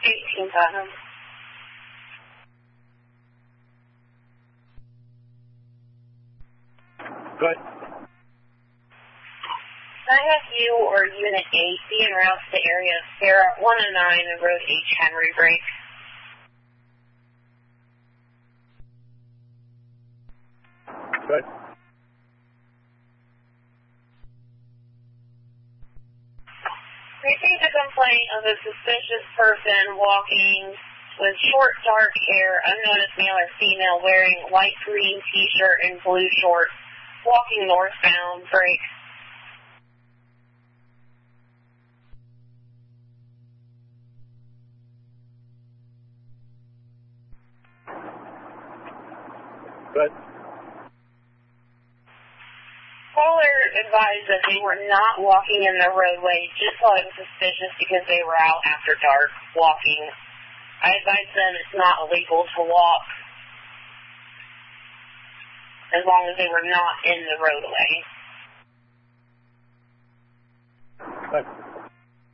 18 Putnam. Good. I have you or Unit 8 be en route to the area of Sarah 109 and Road H. Henry break. Good. Received a complaint of a suspicious person walking with short, dark hair, unknown as male or female, wearing light green t-shirt and blue shorts, walking northbound, break. Good. Caller advised that they were not walking in the roadway, just thought it was suspicious because they were out after dark walking. I advised them it's not illegal to walk as long as they were not in the roadway. Good.